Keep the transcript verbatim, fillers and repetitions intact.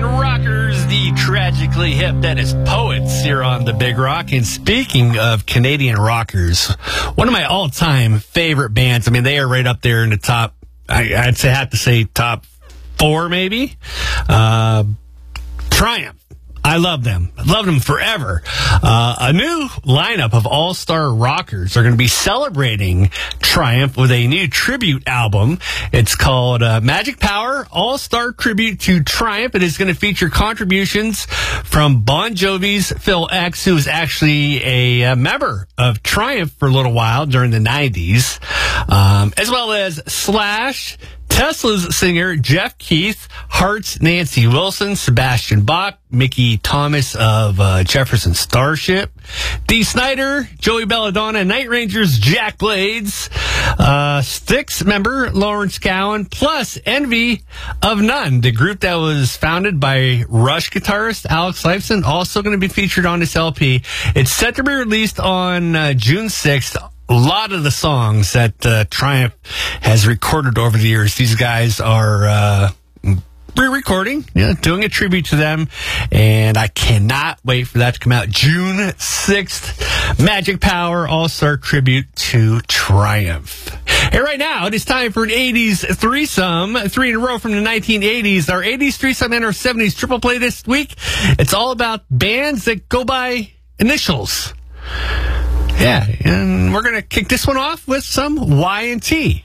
Canadian rockers, the tragically hip Dennis Poets here on the Big Rock. And speaking of Canadian rockers, one of my all-time favorite bands, I mean, they are right up there in the top, I, I'd say, have to say top four maybe. Uh, Triumph. I love them. I loved them forever. Uh, a new lineup of all-star rockers are going to be celebrating Triumph with a new tribute album. It's called uh, Magic Power All-Star Tribute to Triumph. It is going to feature contributions from Bon Jovi's Phil X, who was actually a, a member of Triumph for a little while during the nineties, um, as well as Slash, Tesla's singer Jeff Keith, Heart's Nancy Wilson, Sebastian Bach, Mickey Thomas of uh, Jefferson Starship, Dee Snider, Joey Belladonna, Night Rangers, Jack Blades, uh, Styx member Lawrence Cowan, plus Envy of None, the group that was founded by Rush guitarist Alex Lifeson, also going to be featured on this L P. It's set to be released on uh, June sixth. A lot of the songs that uh, Triumph has recorded over the years, these guys are uh, re-recording, you know, doing a tribute to them, and I cannot wait for that to come out. June sixth, Magic Power All-Star Tribute to Triumph. Hey, right now, it is time for an eighties threesome, three in a row from the nineteen eighties. Our eighties threesome and our seventies triple play this week. It's all about bands that go by initials. Yeah, and we're going to kick this one off with some Y and T.